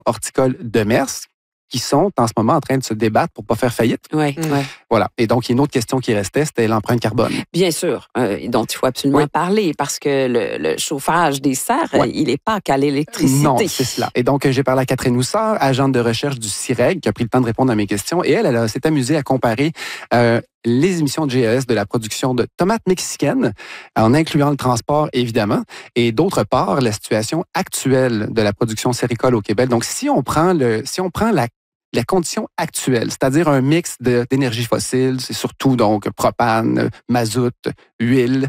horticoles de Maersk qui sont en ce moment en train de se débattre pour pas faire faillite. Oui. Voilà. Et donc, il y a une autre question qui restait, c'était l'empreinte carbone. Bien sûr, dont il faut absolument parler parce que le chauffage des serres, il n'est pas qu'à l'électricité. Non, c'est cela. Et donc, j'ai parlé à Catherine Houssard, agente de recherche du CIREG, qui a pris le temps de répondre à mes questions. Et elle s'est amusée à comparer les émissions de GES de la production de tomates mexicaines, en incluant le transport, évidemment, et d'autre part, la situation actuelle de la production céricole au Québec. Donc, si on prend la condition actuelle, c'est-à-dire un mix d'énergie fossile, c'est surtout donc propane, mazout, huile,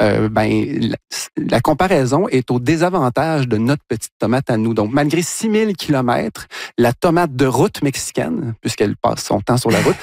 la comparaison est au désavantage de notre petite tomate à nous. Donc, malgré 6000 kilomètres, la tomate de route mexicaine, puisqu'elle passe son temps sur la route,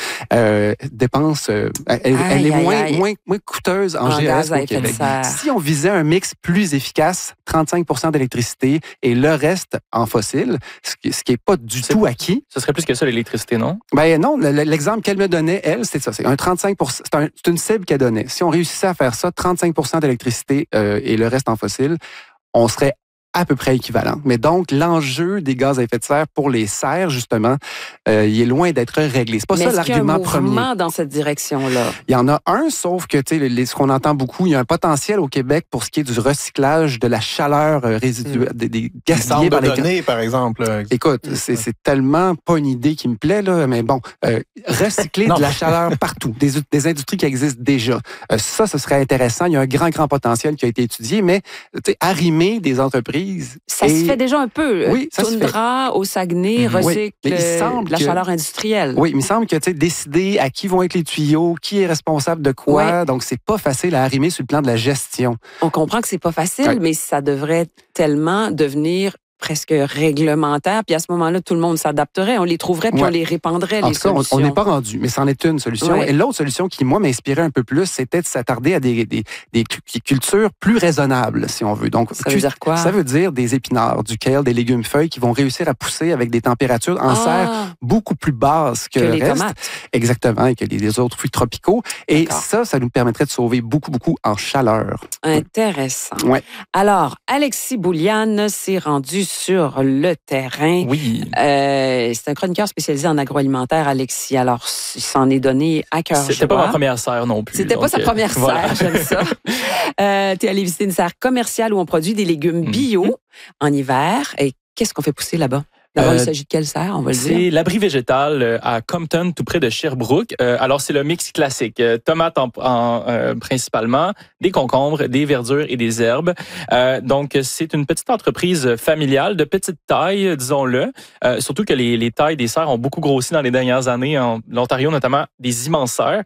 dépense, elle est moins coûteuse en GES qu'au Québec. Si on visait un mix plus efficace, 35% d'électricité et le reste en fossile, ce qui n'est pas du tout acquis. Ce serait plus que ça, l'électricité, non? Ben non, l'exemple qu'elle me donnait, elle, c'est ça. C'est un 35%. C'est une cible qu'elle donnait. Si on réussissait à faire ça, 35% d'électricité et le reste en fossile, on serait à peu près équivalent. Mais donc, l'enjeu des gaz à effet de serre pour les serres, justement, il est loin d'être réglé. C'est pas ça l'argument premier. Mais est-ce qu'il y a un mouvement dans cette direction-là? Il y en a un, sauf que, tu sais, ce qu'on entend beaucoup, il y a un potentiel au Québec pour ce qui est du recyclage de la chaleur résiduelle, des gaspillés par les données, par exemple. Écoute, c'est tellement pas une idée qui me plaît, là, mais bon, recycler de la chaleur partout, des industries qui existent déjà. Ça, ce serait intéressant. Il y a un grand potentiel qui a été étudié, mais, tu sais, arrimer des entreprises. Ça se fait déjà un peu. Oui, ça se fait. Toundra au Saguenay recycle la chaleur industrielle. Oui, il me semble que, tu sais, décider à qui vont être les tuyaux, qui est responsable de quoi, donc c'est pas facile à arrimer sur le plan de la gestion. On comprend que c'est pas facile, mais ça devrait tellement devenir presque réglementaire, puis à ce moment-là, tout le monde s'adapterait, on les trouverait, puis on les répandrait, les solutions. On n'est pas rendu, mais c'en est une solution. Et l'autre solution qui, moi, m'inspirait un peu plus, c'était de s'attarder à des cultures plus raisonnables, si on veut. Donc, ça veut dire quoi? Ça veut dire des épinards, du kale, des légumes feuilles qui vont réussir à pousser avec des températures en serre beaucoup plus basses que le les reste. tomates. Exactement, et que les autres fruits tropicaux. Et ça nous permettrait de sauver beaucoup en chaleur. Intéressant. Ouais. Alors, Alexis Bouliane s'est rendu sur le terrain. Oui. C'est un chroniqueur spécialisé en agroalimentaire, Alexis. Alors, il s'en est donné à cœur joie. C'était pas ma première serre non plus. C'était pas sa première serre, j'aime ça. Tu es allé visiter une serre commerciale où on produit des légumes bio en hiver. Et qu'est-ce qu'on fait pousser là-bas? D'abord, il s'agit de quelle serre, on va le dire? C'est l'abri végétal à Compton, tout près de Sherbrooke. Alors, c'est le mix classique. Tomates principalement, des concombres, des verdures et des herbes. Donc, c'est une petite entreprise familiale de petite taille, disons-le. Surtout que les tailles des serres ont beaucoup grossi dans les dernières années. En Ontario, notamment, des immenses serres.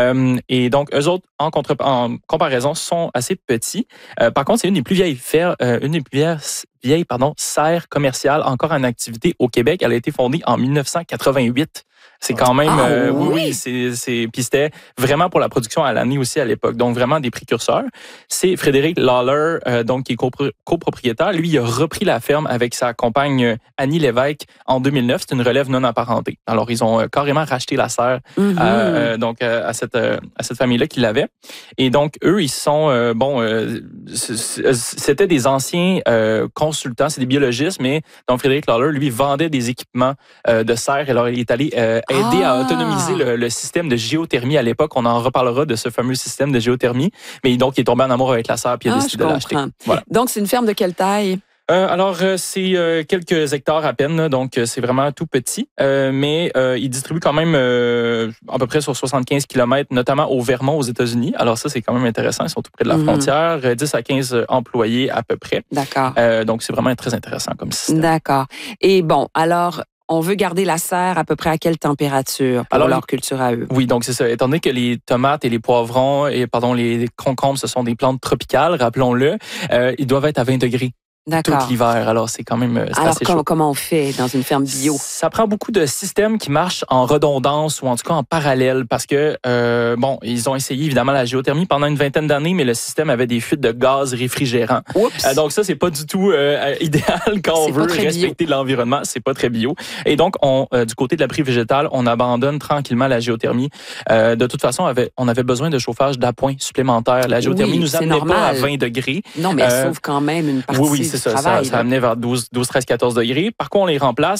Et donc, eux autres, en comparaison, sont assez petits. Par contre, c'est une des plus vieilles serre commerciale encore en activité au Québec. Elle a été fondée en 1988. C'est quand même... oui, puis c'était vraiment pour la production à l'année aussi à l'époque. Donc, vraiment des précurseurs. C'est Frédéric Lawler, donc qui est copropriétaire. Lui, il a repris la ferme avec sa compagne Annie Lévesque en 2009. C'est une relève non apparentée. Alors, ils ont carrément racheté la serre à cette famille-là qui l'avait. Et donc, eux, ils sont... c'était des anciens consultants, c'est des biologistes, mais donc Frédéric Lawler, lui, vendait des équipements de serre. Alors, il est allé aider à autonomiser le système de géothermie à l'époque. On en reparlera de ce fameux système de géothermie. Mais donc, il est tombé en amour avec la serre puis il a décidé de l'acheter. Voilà. Donc, c'est une ferme de quelle taille? Alors, c'est quelques hectares à peine, donc c'est vraiment tout petit. Mais il distribue quand même à peu près sur 75 km, notamment au Vermont, aux États-Unis. Alors ça, c'est quand même intéressant. Ils sont tout près de la frontière. 10 à 15 employés à peu près. D'accord. Donc, c'est vraiment très intéressant comme système. D'accord. Et bon, alors... On veut garder la serre à peu près à quelle température pour leur culture à eux? Oui, donc c'est ça. Étant donné que les tomates et les poivrons les concombres, ce sont des plantes tropicales, rappelons-le, ils doivent être à 20 degrés. Tout l'hiver. Alors, c'est quand même assez chaud. Comment on fait dans une ferme bio? Ça prend beaucoup de systèmes qui marchent en redondance ou en tout cas en parallèle parce que, ils ont essayé évidemment la géothermie pendant une vingtaine d'années, mais le système avait des fuites de gaz réfrigérants. Donc ça, c'est pas du tout idéal quand on veut respecter l'environnement. C'est pas très bio. Et donc, du côté de l'abri végétal, on abandonne tranquillement la géothermie. De toute façon, on avait besoin de chauffage d'appoint supplémentaire. La géothermie nous amenait pas à 20 degrés. Non, mais elle sauve quand même une partie. Oui, c'est ça, travail. ça amenait vers 12, 13, 14 degrés. Par contre, on les remplace